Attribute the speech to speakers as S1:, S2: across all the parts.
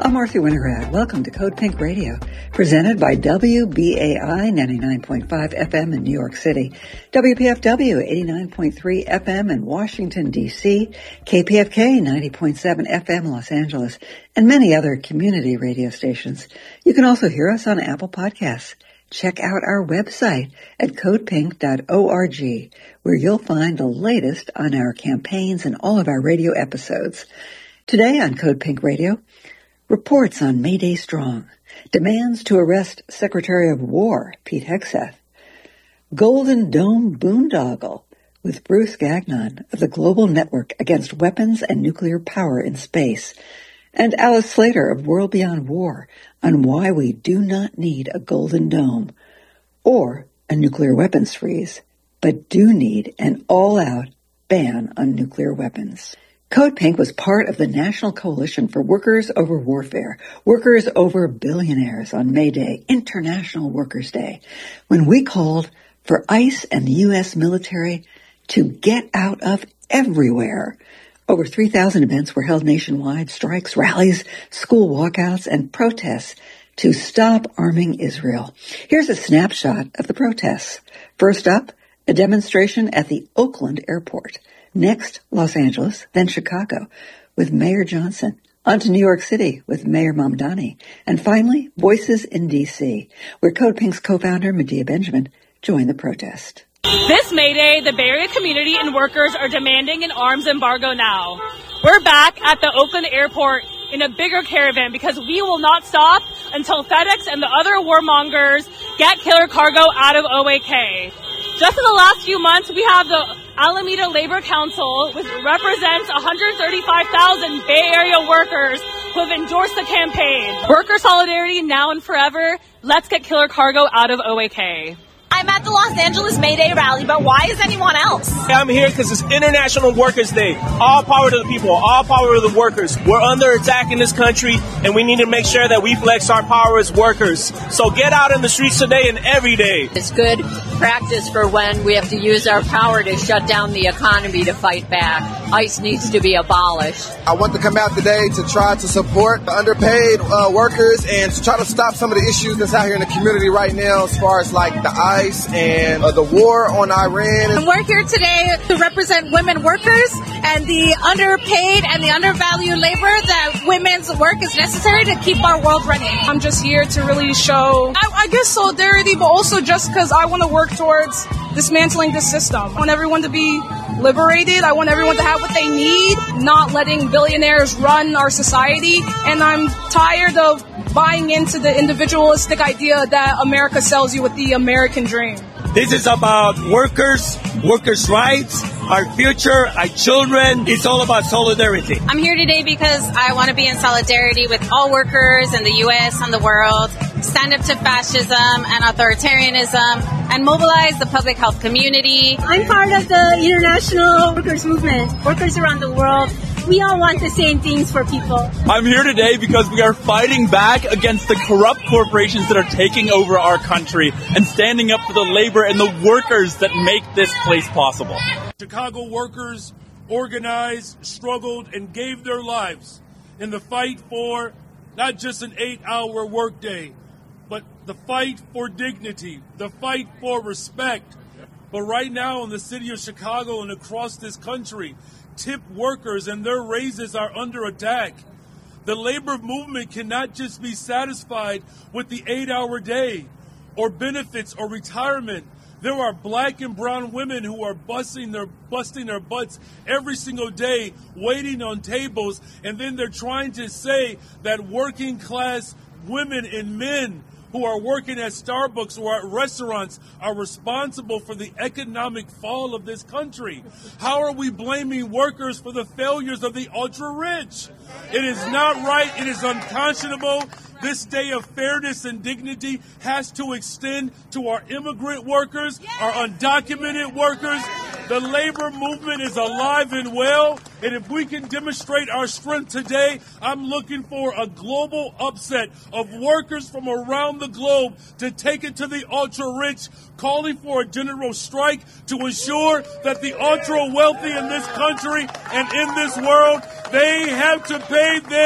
S1: I'm Marcy Winograd. Welcome to Code Pink Radio, presented by WBAI 99.5 FM in New York City, WPFW 89.3 FM in Washington, D.C., KPFK 90.7 FM Los Angeles, and many other community radio stations. You can also hear us on Apple Podcasts. Check out our website at codepink.org, where you'll find the latest on our campaigns and all of our radio episodes. Today on Code Pink Radio, reports on May Day Strong, demands to arrest Secretary of War Pete Hegseth, Golden Dome boondoggle with Bruce Gagnon of the Global Network Against Weapons and Nuclear Power in Space, and Alice Slater of World Beyond War on why we do not need a Golden Dome or a nuclear weapons freeze, but do need an all-out ban on nuclear weapons. Code Pink was part of the National Coalition for Workers Over Warfare, Workers Over Billionaires on May Day, International Workers' Day, when we called for ICE and the U.S. military to get out of everywhere. Over 3,000 events were held nationwide, strikes, rallies, school walkouts, and protests to stop arming Israel. Here's a snapshot of the protests. First up, a demonstration at the Oakland airport. Next, Los Angeles, then Chicago, with Mayor Johnson. On to New York City with Mayor Mamdani. And finally, Voices in D.C., where Code Pink's co-founder, Medea Benjamin, joined the protest.
S2: This May Day, the Bay Area community and workers are demanding an arms embargo now. We're back at the Oakland airport in a bigger caravan because we will not stop until FedEx and the other warmongers get killer cargo out of OAK. Just in the last few months, we have the Alameda Labor Council, which represents 135,000 Bay Area workers who have endorsed the campaign. Worker solidarity now and forever. Let's get killer cargo out of OAK.
S3: I'm at the Los Angeles May Day rally, but why is anyone else?
S4: I'm here because it's International Workers' Day. All power to the people, all power to the workers. We're under attack in this country, and we need to make sure that we flex our power as workers. So get out in the streets today and every day.
S5: It's good practice for when we have to use our power to shut down the economy to fight back. ICE needs to be abolished.
S6: I want to come out today to try to support the underpaid workers and to try to stop some of the issues that's out here in the community right now as far as like the ICE and the war on Iran.
S3: And we're here today to represent women workers and the underpaid and the undervalued labor that women's work is necessary to keep our world running.
S7: I'm just here to really show, I guess, solidarity, but also just because I want to work towards dismantling this system. I want everyone to be liberated. I want everyone to have what they need, not letting billionaires run our society. And I'm tired of buying into the individualistic idea that America sells you with the American dream.
S4: This is about workers' rights, our future, our children. It's all about solidarity.
S3: I'm here today because I want to be in solidarity with all workers in the U.S. and the world, stand up to fascism and authoritarianism, and mobilize the public health community.
S8: I'm part of the international workers movement, workers around the world. We all want the same things for people.
S9: I'm here today because we are fighting back against the corrupt corporations that are taking over our country and standing up for the labor and the workers that make this place possible.
S10: Chicago workers organized, struggled, and gave their lives in the fight for not just an 8-hour workday, but the fight for dignity, the fight for respect. But right now in the city of Chicago and across this country, tip workers and their raises are under attack. The labor movement cannot just be satisfied with the 8-hour day or benefits or retirement. There are black and brown women who are busting their butts every single day, waiting on tables, and then they're trying to say that working class women and men who are working at Starbucks or at restaurants are responsible for the economic fall of this country. How are we blaming workers for the failures of the ultra-rich? It is not right. It is unconscionable. This day of fairness and dignity has to extend to our immigrant workers, our undocumented workers. The labor movement is alive and well, and if we can demonstrate our strength today, I'm looking for a global upset of workers from around the globe to take it to the ultra-rich, calling for a general strike to ensure that the ultra-wealthy in this country and in this world, they have to pay their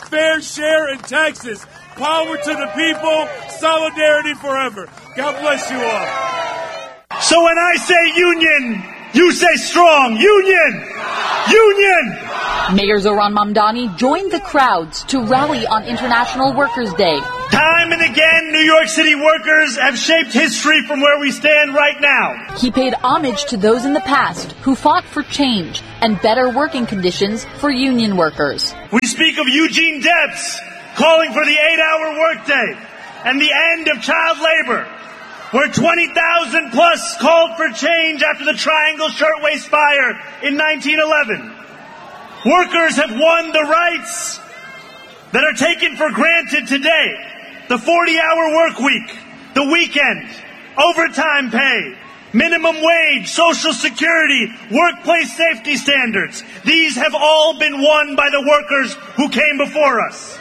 S10: fair share in Texas. Power to the people, solidarity forever. God bless you all.
S11: So when I say union, you say strong. Union! Union!
S12: Mayor Zohran Mamdani joined the crowds to rally on International Workers' Day.
S11: Time and again, New York City workers have shaped history from where we stand right now.
S12: He paid homage to those in the past who fought for change and better working conditions for union workers.
S11: We speak of Eugene Debs calling for the 8-hour workday and the end of child labor, where 20,000 plus called for change after the Triangle Shirtwaist Fire in 1911. Workers have won the rights that are taken for granted today. The 40-hour work week, the weekend, overtime pay, minimum wage, Social Security, workplace safety standards. These have all been won by the workers who came before us.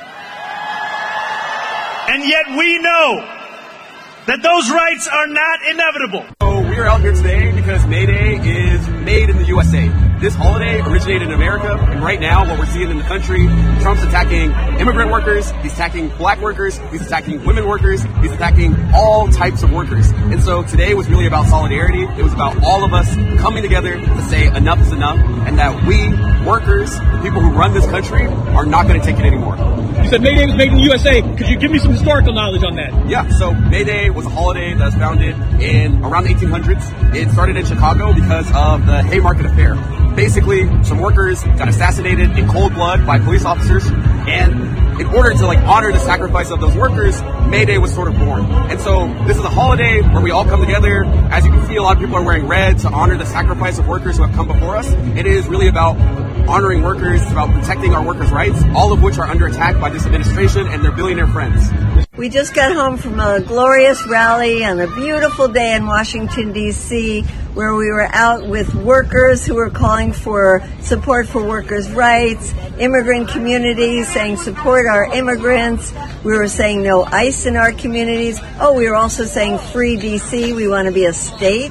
S11: And yet we know that those rights are not inevitable.
S13: So we are out here today because May Day is made in the USA. This holiday originated in America, and right now what we're seeing in the country, Trump's attacking immigrant workers, he's attacking black workers, he's attacking women workers, he's attacking all types of workers. And so today was really about solidarity. It was about all of us coming together to say enough is enough, and that we, workers, people who run this country, are not going to take it anymore.
S4: You said May Day was made in the USA. Could you give me some historical knowledge on that?
S13: Yeah, so May Day was a holiday that was founded in around the 1800s. It started in Chicago because of the Haymarket Affair. Basically, some workers got assassinated in cold blood by police officers, and in order to honor the sacrifice of those workers, May Day was sort of born. And so this is a holiday where we all come together. As you can see, a lot of people are wearing red to honor the sacrifice of workers who have come before us. It is really about honoring workers, it's about protecting our workers' rights, all of which are under attack by this administration and their billionaire friends.
S14: We just got home from a glorious rally on a beautiful day in Washington, D.C., where we were out with workers who were calling for support for workers' rights, immigrant communities saying support our immigrants. We were saying no ICE in our communities. We were also saying free D.C., we want to be a state.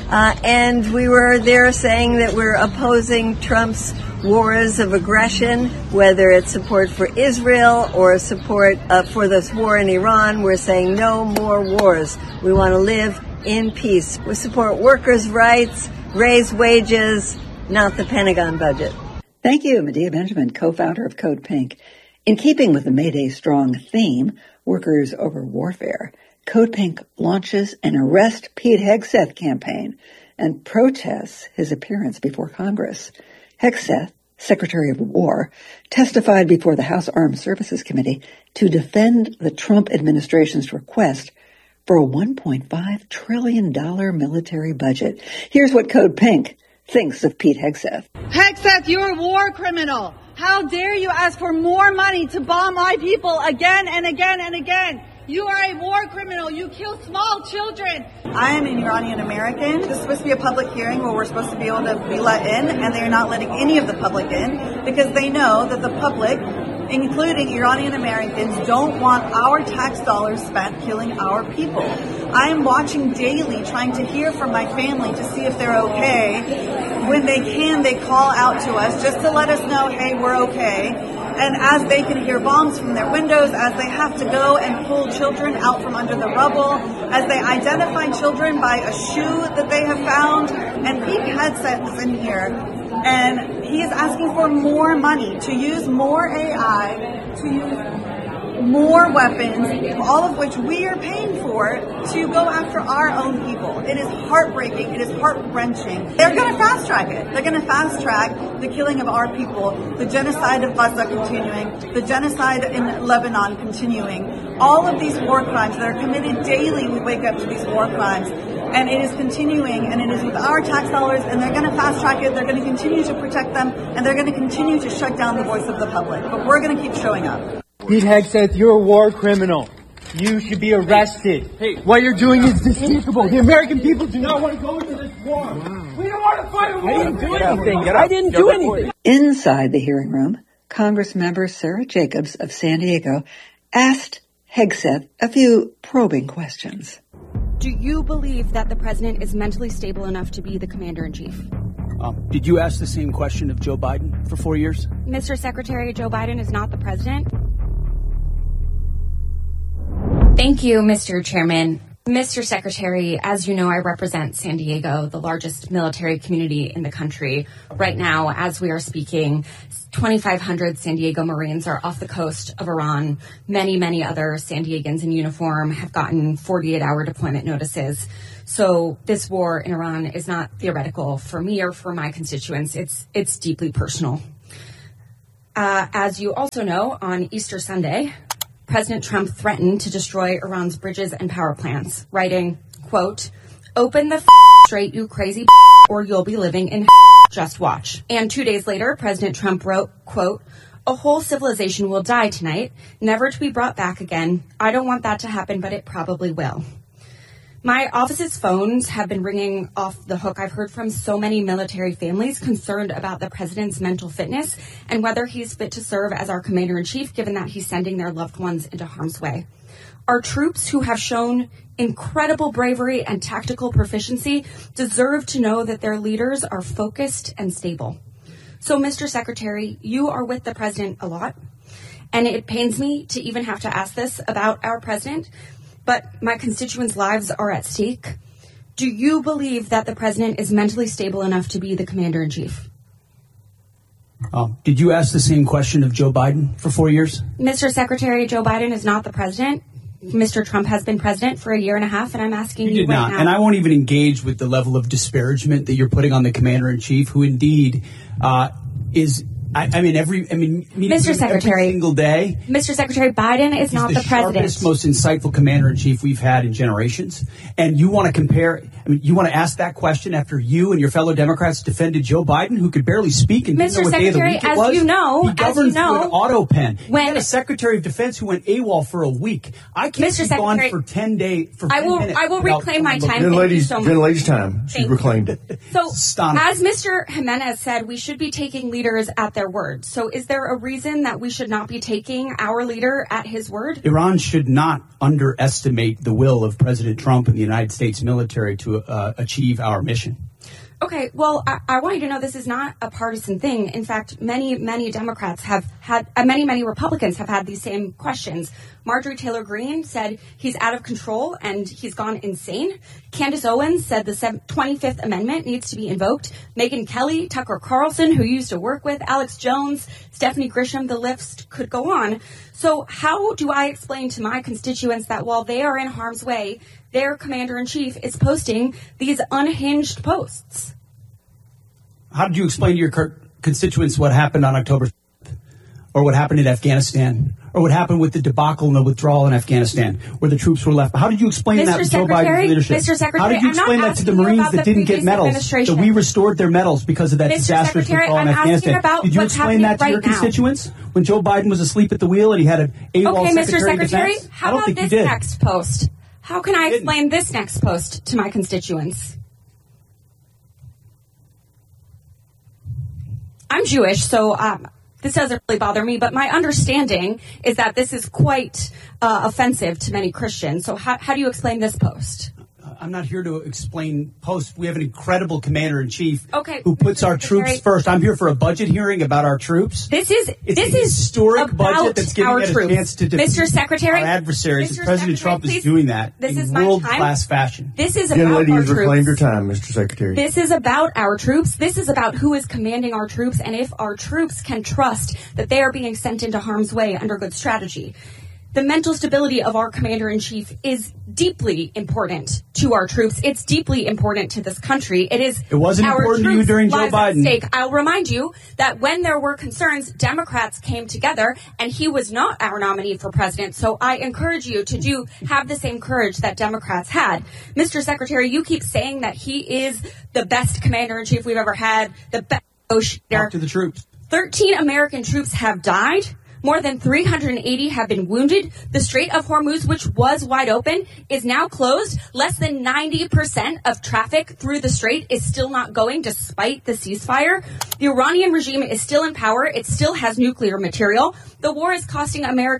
S14: And we were there saying that we're opposing Trump's wars of aggression, whether it's support for Israel or support for this war in Iran. We're saying no more wars. We want to live in peace. We support workers' rights, raise wages, not the Pentagon budget.
S1: Thank you, Medea Benjamin, co-founder of Code Pink. In keeping with the May Day Strong theme, Workers Over Warfare, Code Pink launches an Arrest Pete Hegseth campaign and protests his appearance before Congress. Hegseth, Secretary of War, testified before the House Armed Services Committee to defend the Trump administration's request for a $1.5 trillion military budget. Here's what Code Pink thinks of Pete Hegseth.
S15: Hegseth, you're a war criminal. How dare you ask for more money to bomb my people again and again and again? You are a war criminal. You kill small children.
S16: I am an Iranian American. This is supposed to be a public hearing where we're supposed to be able to be let in, and they're not letting any of the public in because they know that the public, including Iranian Americans, don't want our tax dollars spent killing our people. I am watching daily, trying to hear from my family to see if they're okay. When they can, they call out to us just to let us know, hey, we're okay. And as they can hear bombs from their windows, as they have to go and pull children out from under the rubble, as they identify children by a shoe that they have found, and Pete Hegseth is in here, and he is asking for more money, to use more AI, to use more weapons, all of which we are paying for, to go after our own people. It is heartbreaking. It is heart-wrenching. They're going to fast-track it. They're going to fast-track the killing of our people, the genocide of Gaza continuing, the genocide in Lebanon continuing. All of these war crimes that are committed daily, we wake up to these war crimes. And it is continuing, and it is with our tax dollars, and they're going to fast-track it. They're going to continue to protect them, and they're going to continue to shut down the voice of the public. But we're going to keep showing up.
S17: Pete Hegseth, you're a war criminal. You should be arrested. Hey, what you're doing is despicable. The American people do not want to go into this war. We don't want to fight a war. I didn't do anything.
S1: Inside the hearing room, Congress member Sarah Jacobs of San Diego asked Hegseth a few probing questions.
S18: Do you believe that the president is mentally stable enough to be the commander-in-chief?
S17: Did you ask the same question of Joe Biden for 4 years?
S18: Mr. Secretary, Joe Biden is not the president. Thank you, Mr. Chairman. Mr. Secretary, as you know, I represent San Diego, the largest military community in the country. Right now, as we are speaking, 2,500 San Diego Marines are off the coast of Iran. Many, many other San Diegans in uniform have gotten 48-hour deployment notices. So this war in Iran is not theoretical for me or for my constituents. It's deeply personal. As you also know, on Easter Sunday, President Trump threatened to destroy Iran's bridges and power plants, writing, quote, "Open the straight, you crazy or you'll be living in just watch." And 2 days later, President Trump wrote, quote, "A whole civilization will die tonight, never to be brought back again. I don't want that to happen, but it probably will." My office's phones have been ringing off the hook. I've heard from so many military families concerned about the president's mental fitness and whether he's fit to serve as our commander-in-chief, given that he's sending their loved ones into harm's way. Our troops, who have shown incredible bravery and tactical proficiency, deserve to know that their leaders are focused and stable. So, Mr. Secretary, you are with the president a lot, and it pains me to even have to ask this about our president, but my constituents' lives are at stake. Do you believe that the president is mentally stable enough to be the commander-in-chief?
S19: Did you ask the same question of Joe Biden for 4 years?
S18: Mr. Secretary, Joe Biden is not the president. Mr. Trump has been president for a year and a half, and I'm asking you right now.
S19: And I won't even engage with the level of disparagement that you're putting on the commander-in-chief, who indeed is...
S18: Mr. Secretary,
S19: every single day.
S18: Mr. Secretary, Biden is not the president.
S19: He's the sharpest, most insightful commander-in-chief we've had in generations. And you want to compare, you want to ask that question after you and your fellow Democrats defended Joe Biden, who could barely speak and didn't know what day of the week it was?
S18: He governed
S19: through an auto pen. You had a Secretary of Defense who went AWOL for a week. I can't be gone for 10 days.
S18: I will reclaim my time. Thank you so much.
S20: Lady's time. She reclaimed it.
S18: So, as Mr. Jimenez said, we should be taking leaders at their word. So is there a reason that we should not be taking our leader at his word?
S19: Iran should not underestimate the will of President Trump and the United States military to achieve our mission.
S18: Okay, well, I want you to know this is not a partisan thing. In fact, many Democrats have had, many Republicans have had these same questions. Marjorie Taylor Greene said he's out of control and he's gone insane. Candace Owens said the 25th Amendment needs to be invoked. Megyn Kelly, Tucker Carlson, who used to work with, Alex Jones, Stephanie Grisham, the list could go on. So how do I explain to my constituents that while they are in harm's way, their commander-in-chief is posting these unhinged posts?
S19: How did you explain to your constituents what happened on October 7th, or what happened in Afghanistan, or what happened with the debacle and the withdrawal in Afghanistan, where the troops were left? How did you explain that to Joe Biden's leadership?
S18: Mr. Secretary,
S19: how did you explain that to the Marines that didn't get medals, that we restored their medals because of that disastrous withdrawal in Afghanistan? Did you explain that to your constituents when Joe Biden was asleep at the wheel and he had an AWOL Secretary of Defense?
S18: How about this next post? How can I explain this next post to my constituents? I'm Jewish, so this doesn't really bother me, but my understanding is that this is quite offensive to many Christians. So how do you explain this post?
S19: I'm not here to explain posts. We have an incredible commander-in-chief who puts our troops first. I'm here for a budget hearing about our troops.
S18: This is
S19: historic budget that's giving us a chance to defeat
S18: Mr. Secretary,
S19: our adversaries. And President Trump is doing that in world-class fashion.
S18: This is about our troops.
S20: Reclaimed your time, Mr. Secretary.
S18: This is about our troops. This is about who is commanding our troops and if our troops can trust that they are being sent into harm's way under good strategy. The mental stability of our commander-in-chief is deeply important to our troops. It's deeply important to this country. It
S19: wasn't important to you during Joe Biden.
S18: I'll remind you that when there were concerns, Democrats came together, and he was not our nominee for president. So I encourage you to have the same courage that Democrats had. Mr. Secretary, you keep saying that he is the best commander-in-chief we've ever had, the best negotiator.
S19: Talk to the troops.
S18: 13 American troops have died. More than 380 have been wounded. The Strait of Hormuz, which was wide open, is now closed. Less than 90% of traffic through the strait is still not going despite the ceasefire. The Iranian regime is still in power. It still has nuclear material. The war is costing Americans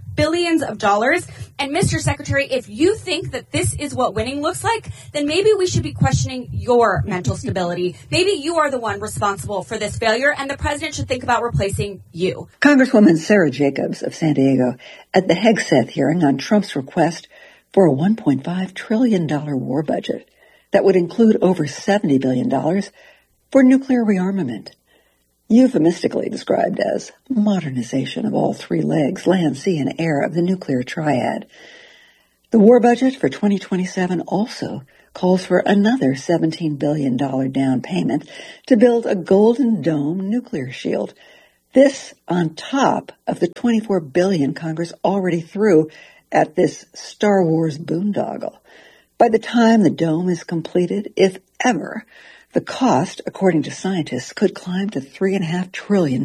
S18: billions of dollars. And Mr. Secretary, if you think that this is what winning looks like, then maybe we should be questioning your mental stability. Maybe you are the one responsible for this failure, and the president should think about replacing you.
S1: Congresswoman Sarah Jacobs of San Diego at the Hegseth hearing on Trump's request for a $1.5 trillion war budget that would include over $70 billion for nuclear rearmament, euphemistically described as modernization of all three legs, land, sea, and air of the nuclear triad. The war budget for 2027 also calls for another $17 billion down payment to build a Golden Dome nuclear shield. This on top of the $24 billion Congress already threw at this Star Wars boondoggle. By the time the dome is completed, if ever, the cost, according to scientists, could climb to $3.5 trillion.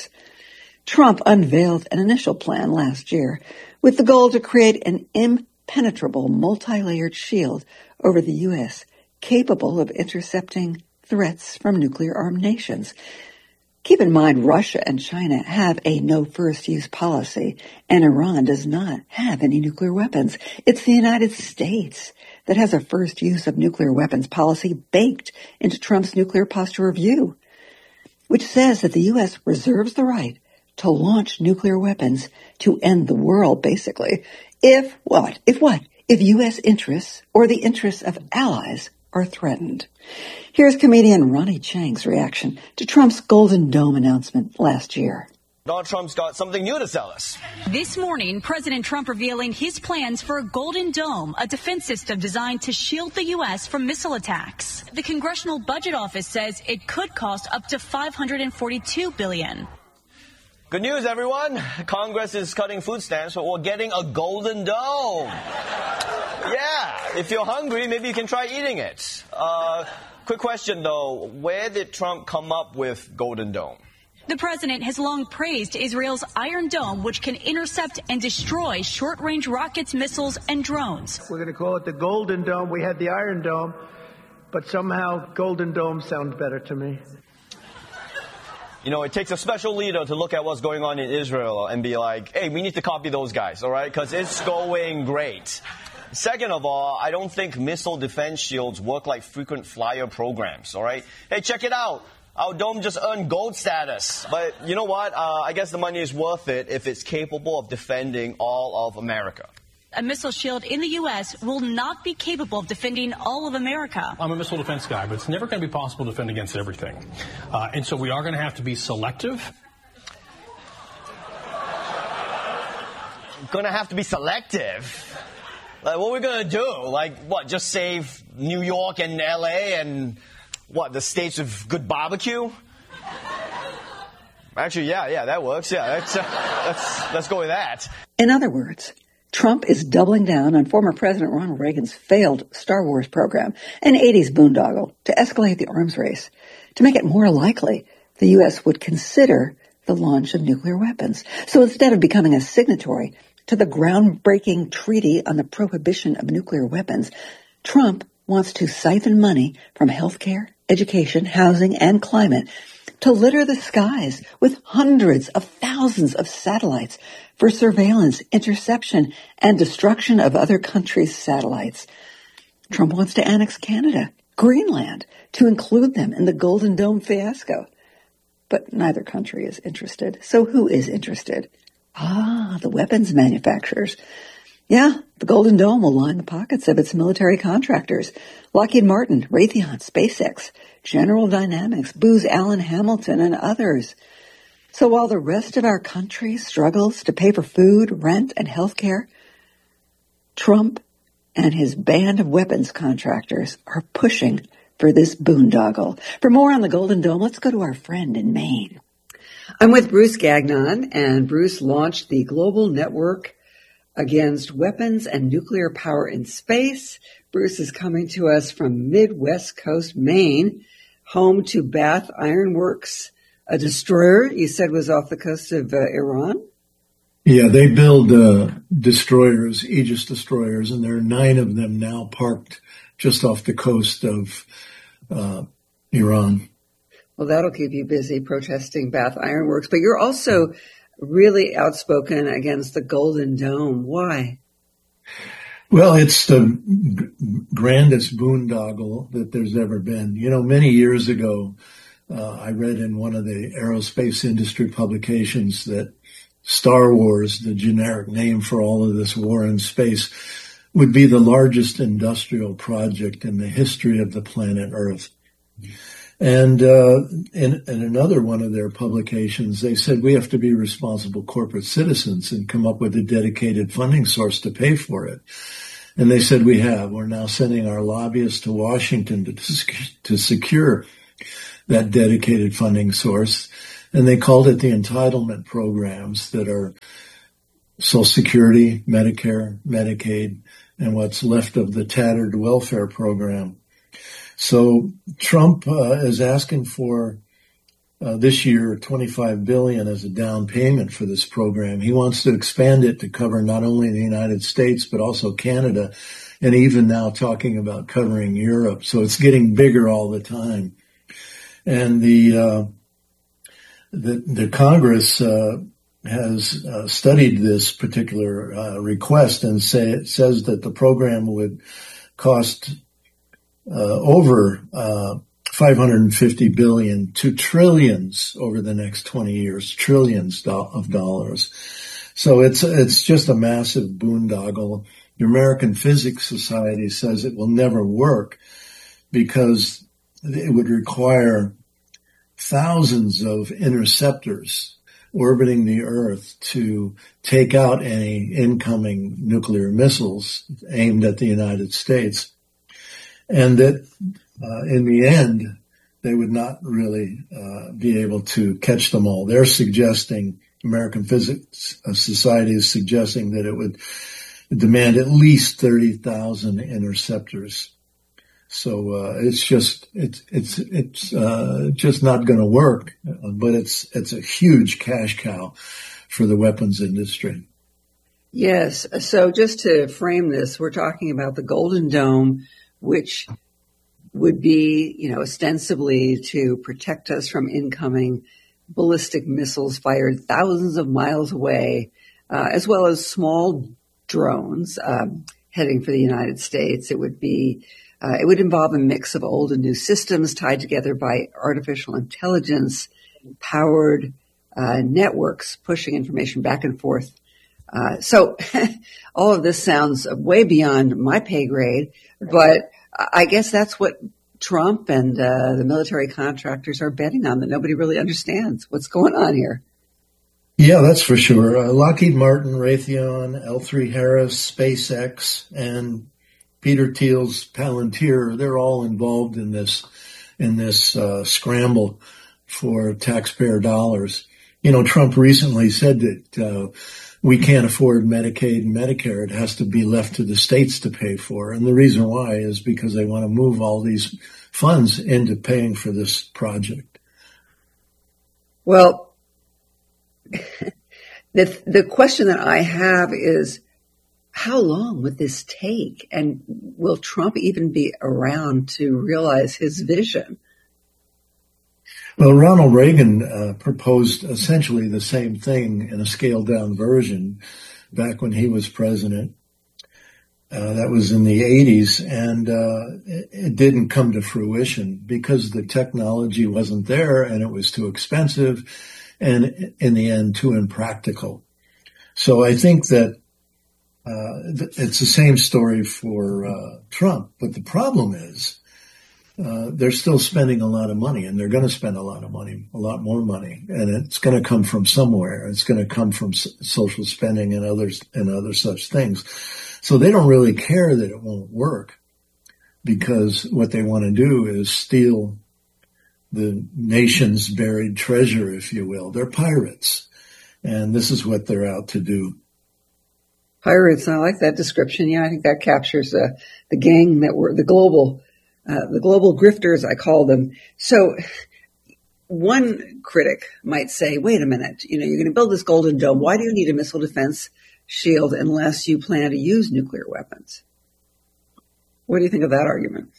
S1: Trump unveiled an initial plan last year with the goal to create an impenetrable multi-layered shield over the U.S. capable of intercepting threats from nuclear-armed nations. Keep in mind, Russia and China have a no-first-use policy, and Iran does not have any nuclear weapons. It's the United States that has a first use of nuclear weapons policy baked into Trump's nuclear posture review, which says that the U.S. reserves the right to launch nuclear weapons to end the world, basically, if what? If U.S. interests or the interests of allies are threatened. Here's comedian Ronnie Chang's reaction to Trump's Golden Dome announcement last year.
S21: Donald Trump's got something new to sell us.
S22: This morning, President Trump revealing his plans for a Golden Dome, a defense system designed to shield the U.S. from missile attacks. The Congressional Budget Office says it could cost up to $542 billion.
S21: Good news, everyone. Congress is cutting food stamps, but we're getting a Golden Dome. Yeah, if you're hungry, maybe you can try eating it. Quick question, though. Where did Trump come up with Golden Dome?
S22: The president has long praised Israel's Iron Dome, which can intercept and destroy short-range rockets, missiles, and drones.
S23: We're going to call it the Golden Dome. We had the Iron Dome, but somehow Golden Dome sounds better to me.
S21: You know, it takes a special leader to look at what's going on in Israel and be like, hey, we need to copy those guys, all right? Because it's going great. Second of all, I don't think missile defense shields work like frequent flyer programs, all right? Hey, check it out. Our dome just earned gold status. But you know what? I guess the money is worth it if it's capable of defending all of America.
S22: A missile shield in the U.S. will not be capable of defending all of America.
S24: I'm a missile defense guy, but it's never going to be possible to defend against everything. And so we are going to have to be selective.
S21: Going to have to be selective? Like, what are we going to do? Like, what, just save New York and L.A. and, what, the states of good barbecue? Actually, yeah, that works. Yeah, let's go with that.
S1: In other words, Trump is doubling down on former President Ronald Reagan's failed Star Wars program, an 80s boondoggle, to escalate the arms race, to make it more likely the U.S. would consider the launch of nuclear weapons. So instead of becoming a signatory to the groundbreaking treaty on the prohibition of nuclear weapons, Trump wants to siphon money from healthcare, education, housing, and climate to litter the skies with hundreds of thousands of satellites for surveillance, interception, and destruction of other countries' satellites. Trump wants to annex Canada, Greenland, to include them in the Golden Dome fiasco. But neither country is interested. So who is interested? The weapons manufacturers. Yeah, the Golden Dome will line the pockets of its military contractors. Lockheed Martin, Raytheon, SpaceX, General Dynamics, Booz Allen Hamilton, and others. So while the rest of our country struggles to pay for food, rent, and health care, Trump and his band of weapons contractors are pushing for this boondoggle. For more on the Golden Dome, let's go to our friend in Maine. I'm with Bruce Gagnon, and Bruce launched the Global Network Against Weapons and Nuclear Power in Space. Bruce is coming to us from Midwest Coast, Maine, home to Bath Iron Works, a destroyer you said was off the coast of Iran?
S20: Yeah, they build destroyers, Aegis destroyers, and there are 9 of them now parked just off the coast of Iran.
S1: Well, that'll keep you busy protesting Bath Iron Works. But you're also really outspoken against the Golden Dome. Why?
S20: Well, it's the grandest boondoggle that there's ever been. You know, many years ago, I read in one of the aerospace industry publications that Star Wars, the generic name for all of this war in space, would be the largest industrial project in the history of the planet Earth. And in another one of their publications, they said we have to be responsible corporate citizens and come up with a dedicated funding source to pay for it. And they said we have. We're now sending our lobbyists to Washington to secure that dedicated funding source. And they called it the entitlement programs that are Social Security, Medicare, Medicaid, and what's left of the tattered welfare program. So Trump is asking for this year $25 billion as a down payment for this program. He wants to expand it to cover not only the United States but also Canada, and even now talking about covering Europe. So it's getting bigger all the time. And the Congress has studied this particular request and says that the program would cost over $550 billion to trillions over the next 20 years, trillions of dollars. So it's just a massive boondoggle. The American Physics Society says it will never work because it would require thousands of interceptors orbiting the Earth to take out any incoming nuclear missiles aimed at the United States. And that in the end, they would not really be able to catch them all. They're suggesting, American Physics Society is suggesting that it would demand at least 30,000 interceptors. So it's just not going to work, but it's a huge cash cow for the weapons industry.
S1: Yes. So just to frame this, we're talking about the Golden Dome, which would be, ostensibly to protect us from incoming ballistic missiles fired thousands of miles away, as well as small drones heading for the United States. It would involve a mix of old and new systems tied together by artificial intelligence, powered networks pushing information back and forth. So all of this sounds way beyond my pay grade, but I guess that's what Trump and the military contractors are betting on, that nobody really understands what's going on here.
S20: Yeah, that's for sure. Lockheed Martin, Raytheon, L3Harris, SpaceX, and Peter Thiel's Palantir, they're all involved in this scramble for taxpayer dollars. Trump recently said that we can't afford Medicaid and Medicare. It has to be left to the states to pay for. And the reason why is because they want to move all these funds into paying for this project.
S1: Well, the question that I have is, how long would this take? And will Trump even be around to realize his vision?
S20: Well, Ronald Reagan proposed essentially the same thing in a scaled-down version back when he was president. That was in the 80s, and it didn't come to fruition because the technology wasn't there and it was too expensive and, in the end, too impractical. So I think that it's the same story for Trump, but the problem is they're still spending a lot of money, and they're going to spend a lot of money, a lot more money, and it's going to come from somewhere. It's going to come from social spending and other such things. So they don't really care that it won't work, because what they want to do is steal the nation's buried treasure, if you will. They're pirates, and this is what they're out to do.
S1: Pirates, I like that description. Yeah, I think that captures the gang that were the global grifters, I call them. So one critic might say, wait a minute, you're going to build this Golden Dome. Why do you need a missile defense shield unless you plan to use nuclear weapons? What do you think of that argument?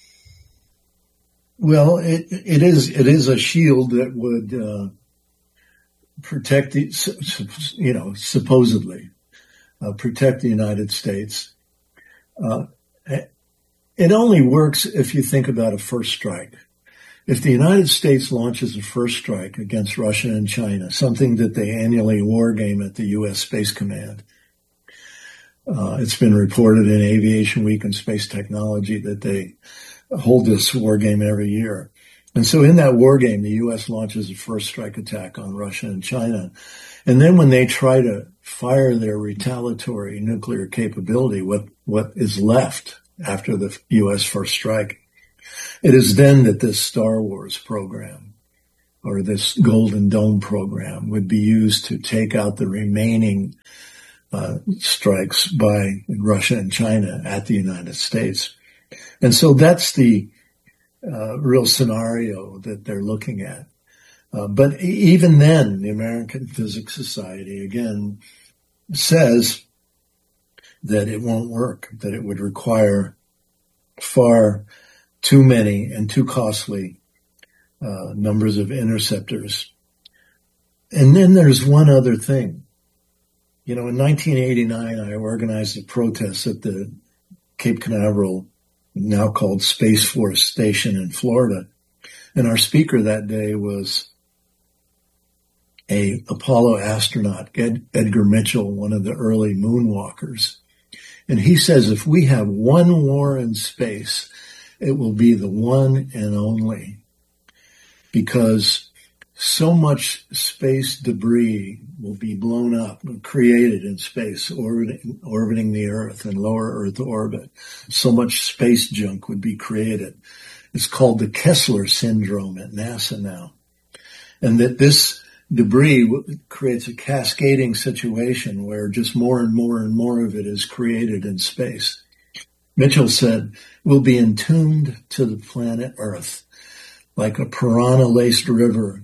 S20: Well, it is a shield that would protect the, supposedly protect the United States. It only works if you think about a first strike. If the United States launches a first strike against Russia and China, something that they annually war game at the U.S. Space Command, it's been reported in Aviation Week and Space Technology that they hold this war game every year. And so in that war game, the U.S. launches a first strike attack on Russia and China. And then when they try to fire their retaliatory nuclear capability, what is left after the U.S. first strike, it is then that this Star Wars program or this Golden Dome program would be used to take out the remaining strikes by Russia and China at the United States. And so that's the real scenario that they're looking at. But even then, the American Physics Society, again, says that it won't work, that it would require far too many and too costly numbers of interceptors. And then there's one other thing. In 1989, I organized a protest at the Cape Canaveral, now called Space Force Station in Florida. And our speaker that day was a Apollo astronaut, Edgar Mitchell, one of the early moonwalkers. And he says, if we have one war in space, it will be the one and only, because so much space debris will be blown up and created in space, orbiting the Earth and lower Earth orbit. So much space junk would be created. It's called the Kessler syndrome at NASA now. And that this debris creates a cascading situation where just more and more and more of it is created in space. Mitchell said, we'll be entombed to the planet Earth like a piranha-laced river.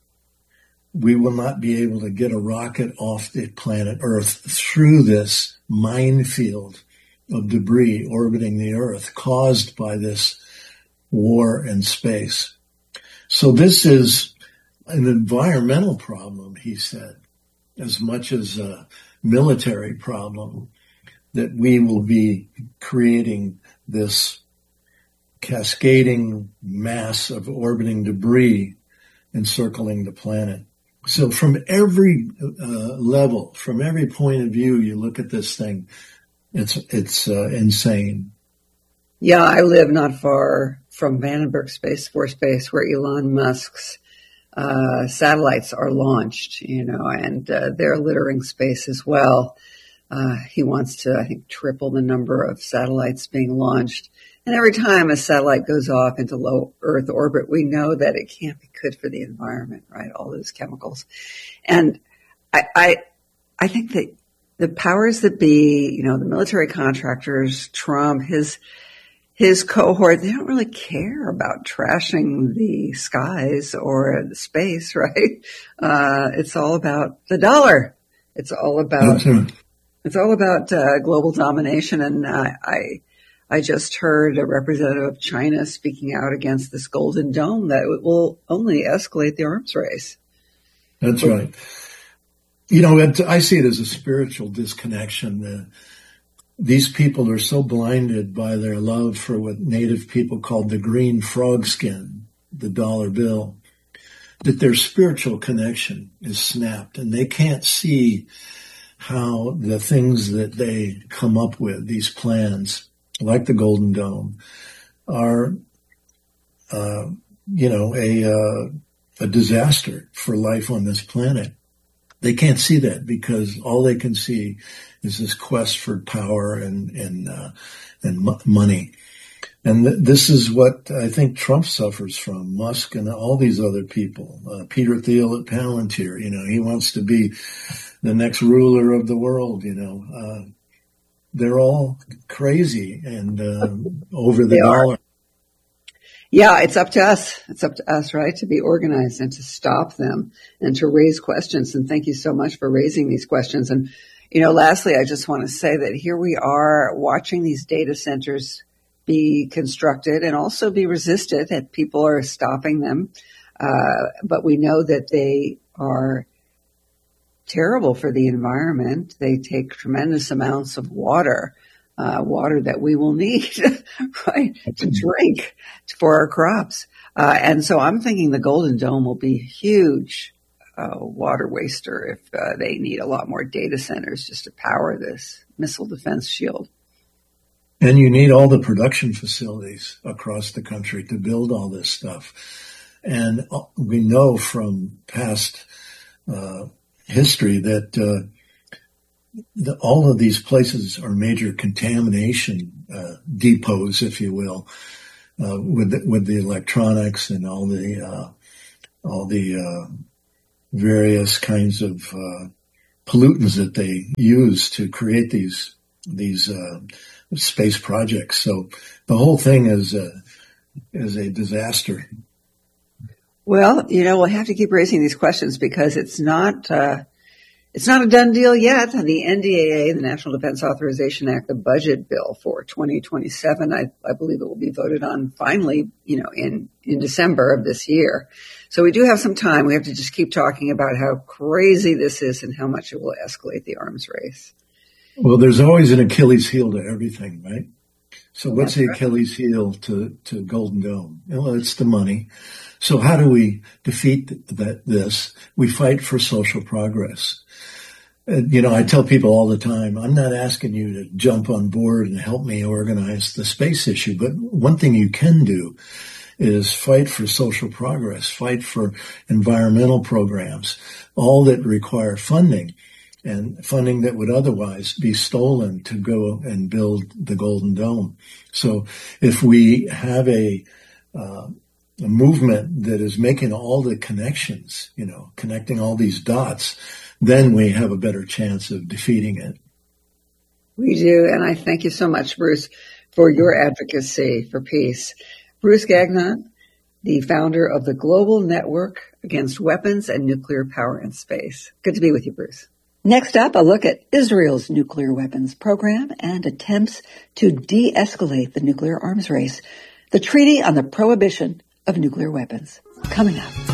S20: We will not be able to get a rocket off the planet Earth through this minefield of debris orbiting the Earth caused by this war in space. So this is an environmental problem, he said, as much as a military problem, that we will be creating this cascading mass of orbiting debris encircling the planet. So from every level, from every point of view, you look at this thing, it's insane.
S1: Yeah, I live not far from Vandenberg Space Force Base, where Elon Musk's satellites are launched, and they're littering space as well. He wants to, I think, triple the number of satellites being launched. And every time a satellite goes off into low Earth orbit, we know that it can't be good for the environment, right? All those chemicals. And I think that the powers that be, the military contractors, Trump, his cohort, they don't really care about trashing the skies or the space, right? It's all about the dollar. It's all about global domination. And I just heard a representative of China speaking out against this Golden Dome that it will only escalate the arms race.
S20: That's right. I see it as a spiritual disconnection. These people are so blinded by their love for what native people called the green frog skin, the dollar bill, that their spiritual connection is snapped, and they can't see how the things that they come up with, these plans, like the Golden Dome, are, a disaster for life on this planet. They can't see that because all they can see is this quest for power and money. And this is what I think Trump suffers from, Musk and all these other people. Peter Thiel at Palantir, he wants to be the next ruler of the world, they're all crazy and over the dollar.
S1: Yeah, it's up to us. It's up to us, right, to be organized and to stop them and to raise questions. And thank you so much for raising these questions. And, lastly, I just want to say that here we are watching these data centers be constructed and also be resisted, that people are stopping them. But we know that they are terrible for the environment. They take tremendous amounts of water, water that we will need, right, to drink for our crops. And so I'm thinking the Golden Dome will be a huge water waster if they need a lot more data centers just to power this missile defense shield.
S20: And you need all the production facilities across the country to build all this stuff. And we know from past history that all of these places are major contamination depots, if you will, with the electronics and all the various kinds of pollutants that they use to create these space projects. So the whole thing is a disaster.
S1: Well, we'll have to keep raising these questions because it's not a done deal yet. The NDAA, the National Defense Authorization Act, the budget bill for 2027, I believe it will be voted on finally, in December of this year. So we do have some time. We have to just keep talking about how crazy this is and how much it will escalate the arms race.
S20: Well, there's always an Achilles heel to everything, right? So what's the Achilles heel to Golden Dome? Well, it's the money. So how do we defeat this? We fight for social progress. I tell people all the time, I'm not asking you to jump on board and help me organize the space issue, but one thing you can do is fight for social progress, fight for environmental programs, all that require funding. And funding that would otherwise be stolen to go and build the Golden Dome. So if we have a movement that is making all the connections, connecting all these dots, then we have a better chance of defeating it.
S1: We do, and I thank you so much, Bruce, for your advocacy for peace. Bruce Gagnon, the founder of the Global Network Against Weapons and Nuclear Power in Space. Good to be with you, Bruce. Next up, a look at Israel's nuclear weapons program and attempts to de-escalate the nuclear arms race. The Treaty on the Prohibition of Nuclear Weapons. Coming up.